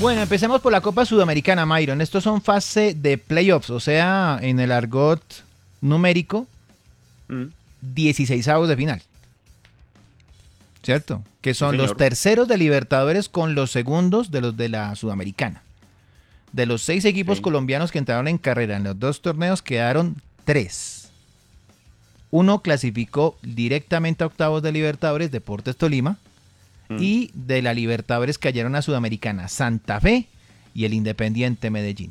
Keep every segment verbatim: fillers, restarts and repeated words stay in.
Bueno, empecemos por la Copa Sudamericana, Myron. Estos son fase de playoffs, o sea, en el argot numérico, Mm, dieciseisavos de final. ¿Cierto? Que sí, son los señor. terceros de Libertadores con los segundos de los de la Sudamericana. De los seis equipos Sí. colombianos que entraron en carrera en los dos torneos, quedaron tres. Uno clasificó directamente a octavos de Libertadores, Deportes Tolima, Mm, y de la Libertadores cayeron a Sudamericana, Santa Fe y el Independiente Medellín.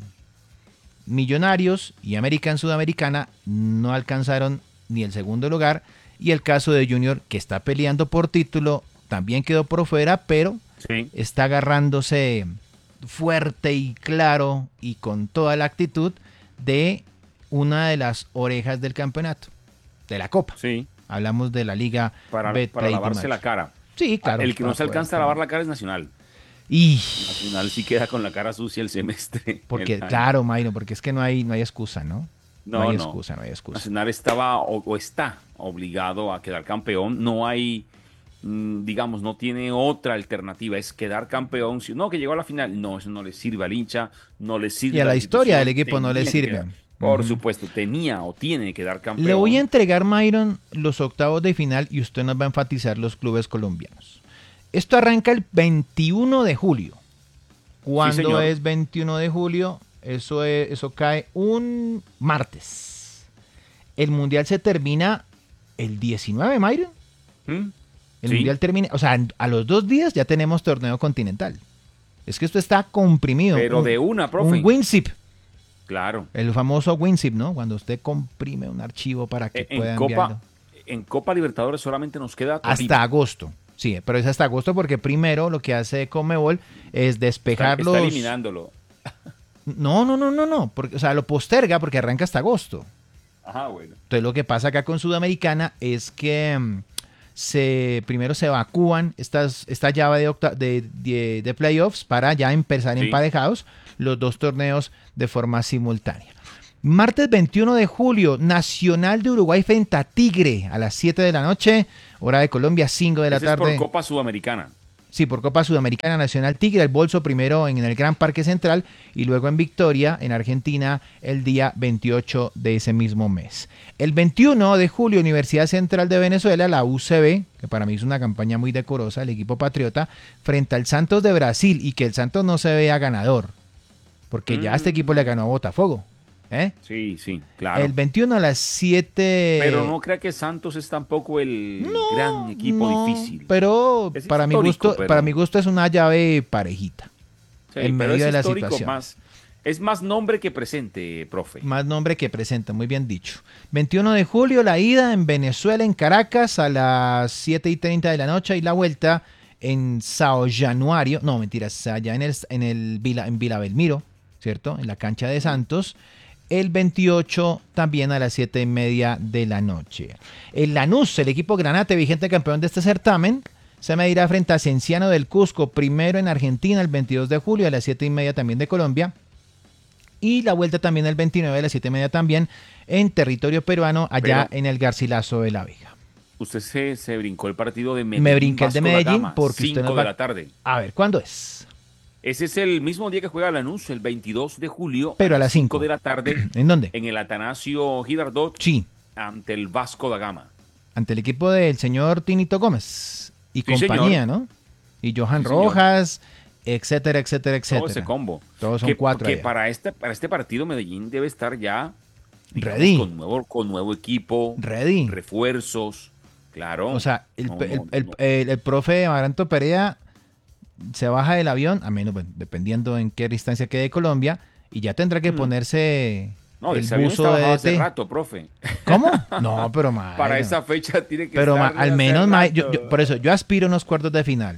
Millonarios y América en Sudamericana no alcanzaron ni el segundo lugar, y el caso de Junior, que está peleando por título, también quedó por fuera, pero sí. está agarrándose fuerte y claro y con toda la actitud de una de las orejas del campeonato, de la Copa. Sí. Hablamos de la Liga Para, Betplay para de lavarse Mayo. la cara. Sí, claro. El que no para se poder alcanza a estar- lavar la cara es Nacional. Y Nacional sí queda con la cara sucia el semestre. porque, el año. claro, Mayro, porque es que no hay, no hay excusa, ¿no? No, No, hay no. excusa, no hay excusa. Nacional estaba o, o está obligado a quedar campeón. No hay, mm, digamos, no tiene otra alternativa. Es quedar campeón. Si no, que llegó a la final. No, eso no le sirve al hincha, no le sirve Y a la historia del institución, equipo no le tenía que sirve. quedar. Por Ujú. supuesto, tenía o tiene que dar campeón. Le voy a entregar, Myron, los octavos de final y usted nos va a enfatizar los clubes colombianos. Esto arranca el veintiuno de julio. ¿Cuándo señor. es veintiuno de julio? Eso, es- eso cae un martes. El mundial se termina el diecinueve, Myron. ¿Mm? El Sí. mundial termina, o sea, a los dos días ya tenemos torneo continental. Es que esto está comprimido. Pero un, de una, profe. un WinZip, Claro. el famoso WinZip, ¿no? Cuando usted comprime un archivo para que En, pueda en Copa, enviarlo. en Copa Libertadores solamente nos queda Hasta Tolima. agosto. Sí, pero es hasta agosto porque primero lo que hace Conmebol es Está, despejar está los... eliminándolo. No, no, no, no, no. Porque, o sea, lo posterga porque arranca hasta agosto. Ajá, bueno. Entonces lo que pasa acá con Sudamericana es que mm, se primero se evacúan estas, esta llave de, octa- de, de, de playoffs para ya empezar Sí. emparejados los dos torneos de forma simultánea. Martes veintiuno de julio, Nacional de Uruguay frente a Tigre a las siete de la noche, hora de Colombia, cinco de la Ese es tarde. por Copa Sudamericana. Sí, por Copa Sudamericana Nacional Tigre, el bolso primero en el Gran Parque Central y luego en Victoria, en Argentina, el día veintiocho de ese mismo mes. El veintiuno de julio, Universidad Central de Venezuela, la U C B, que para mí es una campaña muy decorosa, el equipo patriota, frente al Santos de Brasil, y que el Santos no se vea ganador, porque ya este equipo le ganó a Botafogo. ¿eh? Sí, sí, claro. El veintiuno a las siete... Pero no crea que Santos es tampoco el No, gran equipo no, difícil. Pero Es para mi histórico, gusto, pero- para mi gusto es una llave parejita. Sí, en pero medio es de la histórico situación. más. Es más nombre que presente, profe. Más nombre que presenta, muy bien dicho. veintiuno de julio, la ida en Venezuela, en Caracas, a las siete y treinta de la noche, y la vuelta en Sao Januario, no, mentiras, allá en el, en el Vila, en Vila Belmiro, ¿cierto? En la cancha de Santos. El veintiocho también a las siete y media de la noche. El Lanús, el equipo granate, vigente campeón de este certamen, se medirá frente a Cienciano del Cusco, primero en Argentina, el veintidós de julio, a las siete y media también de Colombia. Y la vuelta también el veintinueve a las siete y media también en territorio peruano, allá Pero- en el Garcilaso de la Vega. Usted se, se brincó el partido de Medellín. Me brinqué el de Vasco da Medellín Gama, porque usted cinco nos va- de la tarde. A ver, ¿cuándo es? Ese es el mismo día que juega Lanús, el veintidós de julio. Pero a las cinco. de la tarde. ¿En dónde? En el Atanasio Girardot, Sí, ante el Vasco da Gama. ante el equipo del señor Tinito Gómez y Sí, compañía, señor. ¿no? Y Johan Sí, señor. Rojas, etcétera, etcétera, etcétera. Todo ese combo. Todos son que, cuatro Que allá. para este, para este partido Medellín debe estar ya digamos, Ready. Con, nuevo, con nuevo equipo, Ready. refuerzos. Claro. O sea, el, No, el, no, el- no. el- el profe Amaranto Perea se baja del avión, a menos pues, dependiendo en qué distancia quede Colombia, y ya tendrá que Mm. ponerse No, el ese avión buzo está de bajado hace D T. rato, profe. ¿Cómo? No, pero mal. Para esa fecha tiene que Pero ma- estar al hace menos, ma- rato. yo- yo- por eso, yo aspiro a unos cuartos de final.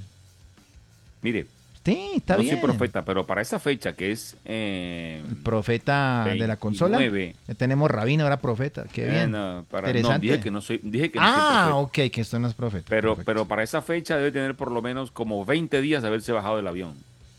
Mire, Sí, está no bien. soy profeta, pero para esa fecha que es eh, El profeta de la consola. veintinueve, Ya tenemos Rabino, ahora profeta. Qué eh, bien. no, para, no, Interesante. dije que no soy, dije que no soy Ah, profeta. ok, que esto no es profeta. Pero, Perfecto. pero para esa fecha debe tener por lo menos como veinte días de haberse bajado del avión.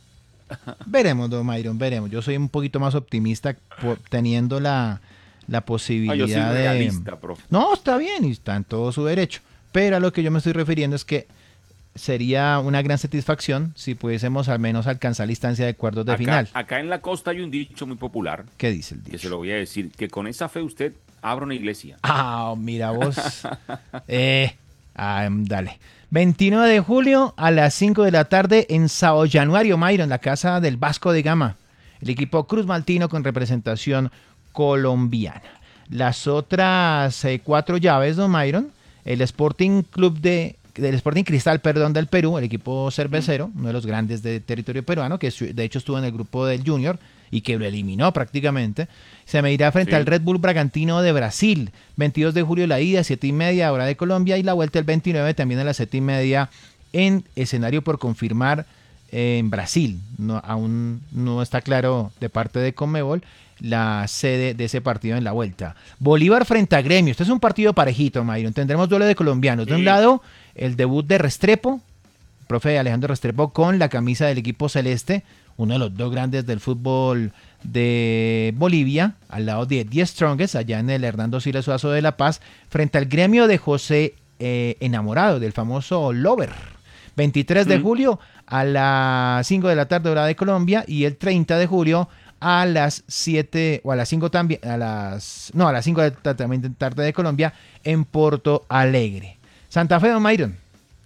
Veremos, don Myron, veremos. Yo soy un poquito más optimista por- teniendo la, la Ah, posibilidad yo soy de... realista, profe. No, está bien y está en todo su derecho. Pero a lo que yo me estoy refiriendo es que sería una gran satisfacción si pudiésemos al menos alcanzar la instancia de cuartos de acá, final. Acá en la costa hay un dicho muy popular. ¿Qué dice el Que dicho? se lo voy a decir, que con esa fe usted abra una iglesia. Ah, mira vos. eh, ah, dale. veintinueve de julio a las cinco de la tarde en Sao Januario, Mayron, la casa del Vasco de Gama. El equipo Cruz Maltino con representación colombiana. Las otras eh, cuatro llaves, don Mayron, el Sporting Club de del Sporting Cristal, perdón, del Perú, el equipo cervecero, uno de los grandes de territorio peruano, que de hecho estuvo en el grupo del Junior y que lo eliminó prácticamente, se medirá frente sí. al Red Bull Bragantino de Brasil. veintidós de julio la ida, siete y media, hora de Colombia, y la vuelta el veintinueve también a las siete y media en escenario por confirmar eh, en Brasil. No, aún no está claro de parte de Conmebol la sede de ese partido en la vuelta. Bolívar frente a Gremio. Este es un partido parejito, Mayron. Tendremos duelo de colombianos. De un lado, el debut de Restrepo, profe Alejandro Restrepo, con la camisa del equipo celeste, uno de los dos grandes del fútbol de Bolivia, al lado de The Strongest, allá en el Hernando Siles Suazo de La Paz, frente al Gremio de José eh, Enamorado, del famoso Lover. veintitrés de julio a las cinco de la tarde, hora de Colombia, y el treinta de julio a las siete o a las cinco también, a las no, a las cinco de la tarde de Colombia en Porto Alegre. Santa Fe, don Mayron.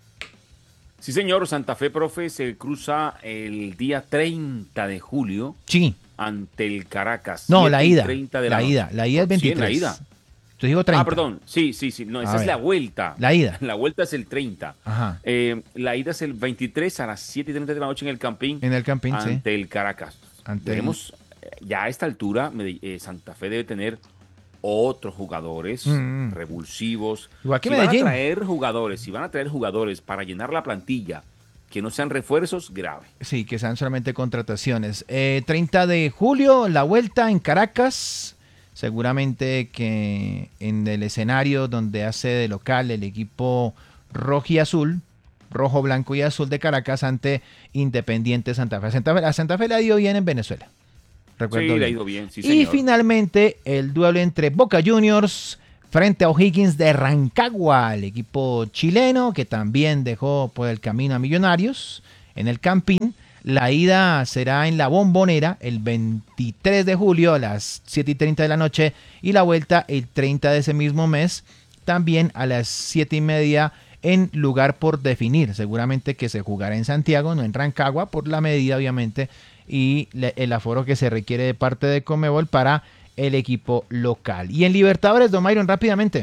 Sí, señor, Santa Fe, profe, se cruza el día treinta de julio. Sí. Ante el Caracas. No, la ida. De la, la ida, la ida es veintitrés. Sí, la ida. Te digo treinta. Ah, perdón. Sí, sí, sí. No, esa a es ver. la vuelta. La ida. La vuelta es el treinta. Ajá. Eh, la ida es el veintitrés a las siete y treinta de la noche en el Campín. En el Campín, ante sí. Ante el Caracas. Ante Veremos, el... ya a esta altura, eh, Santa Fe debe tener otros jugadores mm. revulsivos. Igual que si Medellín. van a traer jugadores, si van a traer jugadores para llenar la plantilla, que no sean refuerzos, grave. Sí, que sean solamente contrataciones. Eh, treinta de julio, la vuelta en Caracas. Seguramente que en el escenario donde hace de local el equipo rojo y azul, rojo, blanco y azul de Caracas ante Independiente Santa Fe. Santa Fe a Santa Fe le ha ido bien en Venezuela. Recuerdo sí, bien. le ha ido bien, sí, y señor. finalmente el duelo entre Boca Juniors frente a O'Higgins de Rancagua, el equipo chileno que también dejó por el camino a Millonarios en el Campín. La ida será en la Bombonera el veintitrés de julio a las siete y treinta de la noche y la vuelta el treinta de ese mismo mes también a las siete y media en lugar por definir. Seguramente que se jugará en Santiago, no en Rancagua, por la medida obviamente y el aforo que se requiere de parte de Conmebol para el equipo local. Y en Libertadores, don Mayron, rápidamente.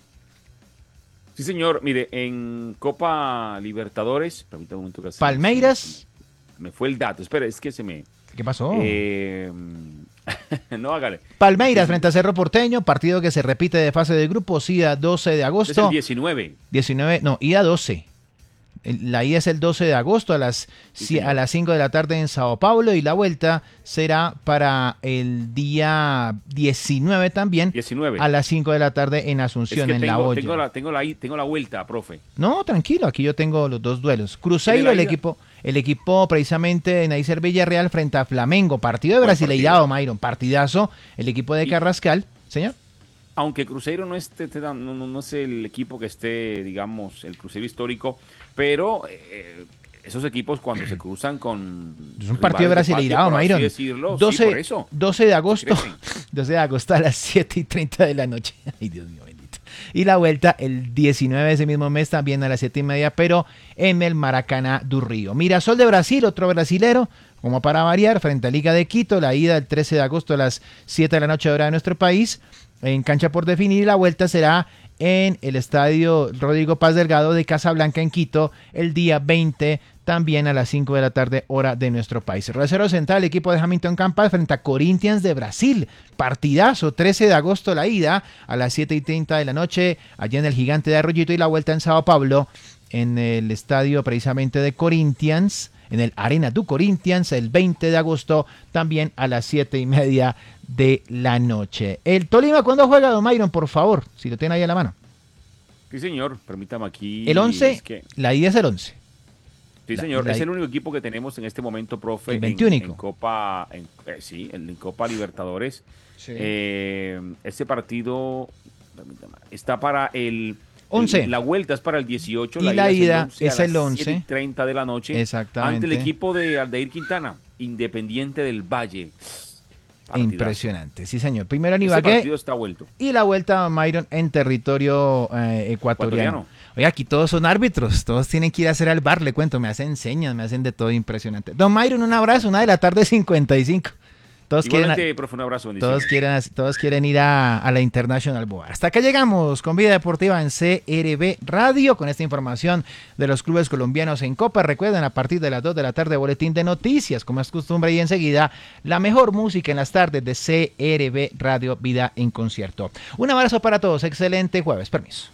Sí, señor. Mire, en Copa Libertadores, permítame un momento que Palmeiras. Me fue el dato. Espera, es que se me... ¿Qué pasó? Eh, no, hágale. Palmeiras frente a Cerro Porteño, partido que se repite de fase de grupos, ida doce de agosto. Es el diecinueve. diecinueve, no, ida doce. La ida es el doce de agosto a las, sí, a las cinco de la tarde en Sao Paulo y la vuelta será para el día diecinueve también diecinueve. A las cinco de la tarde en Asunción, es que en tengo, La Olla. Tengo la, tengo, la, tengo la vuelta, profe. No, tranquilo, aquí yo tengo los dos duelos. Cruzeiro, el equipo, el equipo precisamente de Naicer Villarreal frente a Flamengo. Partido de Brasileirado, Mayron, partidazo. El equipo de y, Carrascal, señor. Aunque Cruzeiro no, esté, no, no, no es el equipo que esté, digamos, el Cruzeiro histórico, pero eh, esos equipos cuando se cruzan con... Es un partido brasileirado, Mayron. doce, sí, por eso. doce de agosto, doce de agosto a las siete y treinta de la noche. Ay, Dios mío, bendito. Y la vuelta el diecinueve de ese mismo mes también a las siete y media, pero en el Maracaná do Río. Mirasol de Brasil, otro brasilero, como para variar, frente a Liga de Quito, la ida el trece de agosto a las siete de la noche hora de nuestro país, en cancha por definir, y la vuelta será en el estadio Rodrigo Paz Delgado de Casablanca en Quito el día veinte, también a las cinco de la tarde hora de nuestro país. Reserva central, equipo de Hamilton Campas frente a Corinthians de Brasil, partidazo, trece de agosto la ida a las siete y treinta de la noche allá en el Gigante de Arroyito y la vuelta en Sao Paulo en el estadio precisamente de Corinthians, en el Arena do Corinthians el veinte de agosto también a las siete y media de la noche. El Tolima, ¿cuándo juega, don Mayron? Por favor, si lo tiene ahí a la mano. Sí, señor, permítame aquí. El once, es que... la ida es el once. Sí, señor, la, la... es el único equipo que tenemos en este momento, profe. El veintiuno. En, en Copa, en, eh, sí, en, en Copa Libertadores. Sí. Eh, este partido está para el once. La vuelta es para el dieciocho. Y la, la ida es el once. siete y treinta de la noche. Exactamente. Ante el equipo de Aldair Quintana, Independiente del Valle. Partidazo. Impresionante, sí señor. Primero en Ese Ibagué partido está vuelto. y la vuelta a Myron en territorio eh, ecuatoriano. ecuatoriano. Oiga, aquí todos son árbitros, todos tienen que ir a hacer al bar, le cuento, me hacen señas, me hacen de todo impresionante. Don Myron, un abrazo, una de la tarde cincuenta y cinco. Todos quieren, profe, un abrazo, todos quieren, todos quieren ir a, a la International Board. Hasta acá llegamos con Vida Deportiva en C R B Radio, con esta información de los clubes colombianos en Copa. Recuerden, a partir de las dos de la tarde, boletín de noticias, como es costumbre, y enseguida la mejor música en las tardes de C R B Radio, Vida en Concierto. Un abrazo para todos, excelente jueves, permiso.